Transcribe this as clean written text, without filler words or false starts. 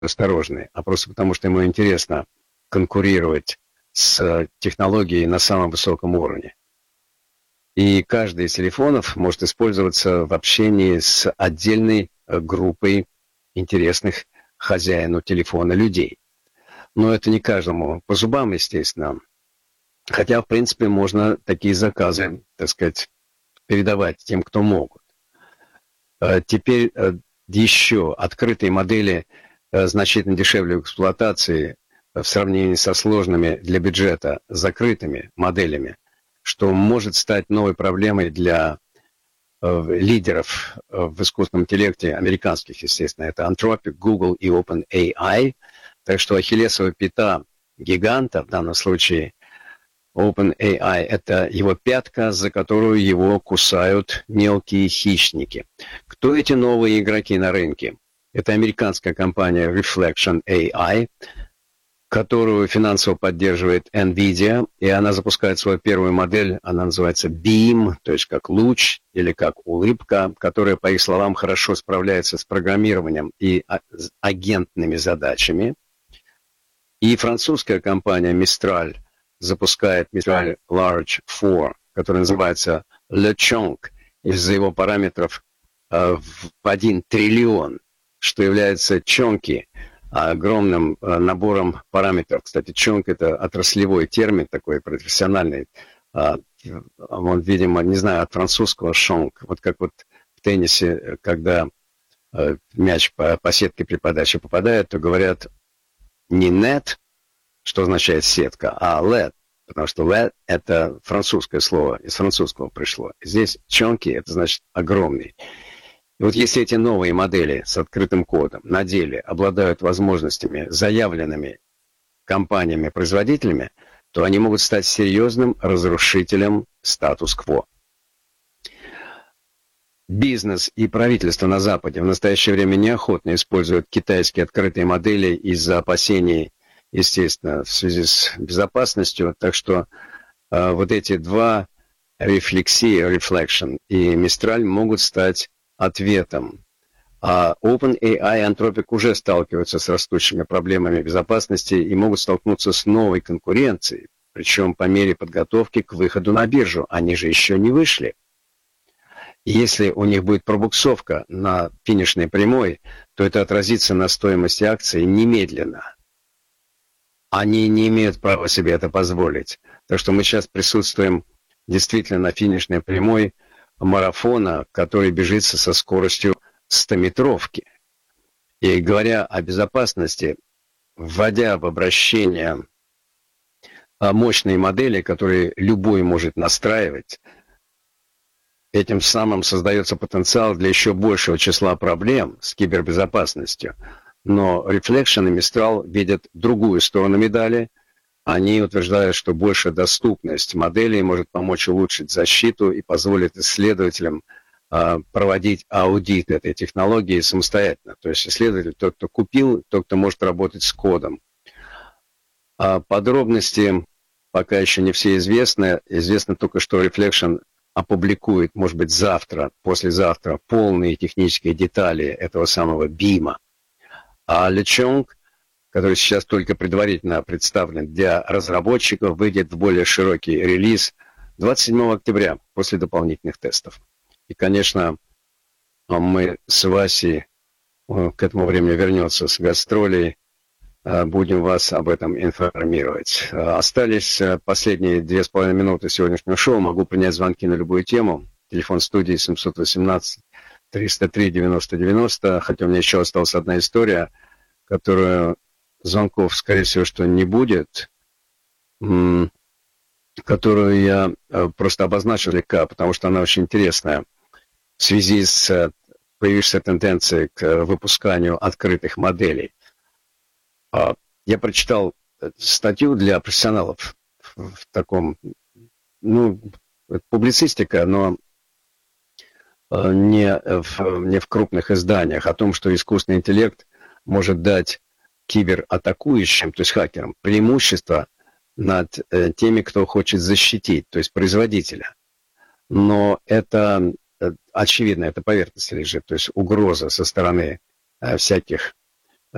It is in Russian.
осторожный, а просто потому, что ему интересно конкурировать с технологией на самом высоком уровне. И каждый из телефонов может использоваться в общении с отдельной группой интересных хозяину телефона людей. Но это не каждому по зубам, естественно. Хотя, в принципе, можно такие заказы, так сказать, передавать тем, кто могут. Теперь еще открытые модели значительно дешевле в эксплуатации в сравнении со сложными для бюджета закрытыми моделями, что может стать новой проблемой для лидеров в искусственном интеллекте, американских, естественно. Это Anthropic, Google и OpenAI. Так что ахиллесова пята гиганта, в данном случае OpenAI, это его пятка, за которую его кусают мелкие хищники. Кто эти новые игроки на рынке? Это американская компания Reflection AI, которую финансово поддерживает NVIDIA, и она запускает свою первую модель, она называется Beam, то есть как луч или как улыбка, которая, по их словам, хорошо справляется с программированием и агентными задачами. И французская компания Mistral запускает Mistral Large 4, который называется LeChonk, из-за его параметров в 1 триллион, что является чонки, огромным набором параметров. Кстати, чонк — это отраслевой термин, такой профессиональный. Он, видимо, не знаю, от французского шонк. Вот как вот в теннисе, когда мяч по сетке при подаче попадает, то говорят не net, что означает сетка, а LED, потому что LED — это французское слово, из французского пришло. Здесь чонки — это значит огромный. И вот если эти новые модели с открытым кодом на деле обладают возможностями, заявленными компаниями-производителями, то они могут стать серьезным разрушителем статус-кво. Бизнес и правительство на Западе в настоящее время неохотно используют китайские открытые модели из-за опасений, естественно, в связи с безопасностью. Так что вот эти два, Reflection и Mistral, могут стать ответом. А OpenAI и Anthropic уже сталкиваются с растущими проблемами безопасности и могут столкнуться с новой конкуренцией, причем по мере подготовки к выходу на биржу. Они же еще не вышли. Если у них будет пробуксовка на финишной прямой, то это отразится на стоимости акций немедленно. Они не имеют права себе это позволить. Так что мы сейчас присутствуем действительно на финишной прямой марафона, который бежится со скоростью 100-метровки. И говоря о безопасности, вводя в обращение мощные модели, которые любой может настраивать, этим самым создается потенциал для еще большего числа проблем с кибербезопасностью. Но Reflection и Mistral видят другую сторону медали. Они утверждают, что большая доступность моделей может помочь улучшить защиту и позволит исследователям проводить аудит этой технологии самостоятельно. То есть исследователь, тот, кто купил, тот, кто может работать с кодом. Подробности пока еще не все известны. Известно только, что Reflection опубликует, может быть, завтра, послезавтра, полные технические детали этого самого бима. А LeChonk, который сейчас только предварительно представлен для разработчиков, выйдет в более широкий релиз 27 октября после дополнительных тестов. И, конечно, мы с Васей к этому времени вернется с гастролей, будем вас об этом информировать. Остались последние 2,5 минуты сегодняшнего шоу. Могу принять звонки на любую тему. Телефон студии 718-303-90-90. Хотя у меня еще осталась одна история, которую звонков, скорее всего, что не будет, которую я просто обозначил слегка, потому что она очень интересная в связи с появившейся тенденцией к выпусканию открытых моделей. Я прочитал статью для профессионалов в таком, публицистика, но не в крупных изданиях, о том, что искусственный интеллект может дать кибератакующим, то есть хакерам, преимущество над теми, кто хочет защитить, то есть производителя. Но это очевидно, это поверхностно лежит, то есть угроза со стороны всяких